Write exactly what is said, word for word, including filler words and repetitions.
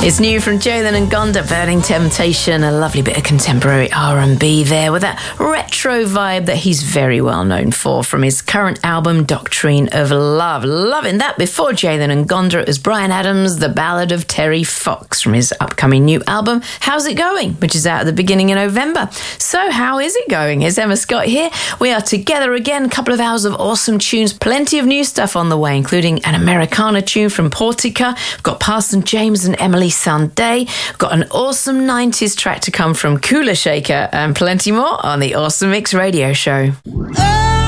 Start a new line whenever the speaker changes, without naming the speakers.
It's new from Jalen and Gonda, Burning Temptation, a lovely bit of contemporary R and B there with that retro vibe that he's very well known for from his current album, Doctrine of Love. Loving that. Before Jalen and Gonda, it was Bryan Adams, The Ballad of Terry Fox from his upcoming new album, How's It Going?, which is out at the beginning of November. So how is it going? It's Emma Scott here. We are together again, a couple of hours of awesome tunes, plenty of new stuff on the way, including an Americana tune from Portica. We've got Parson James and Emily Sandé. We've got an awesome nineties track to come from Kula Shaker and plenty more on the Awesome Mix Radio Show.
Oh!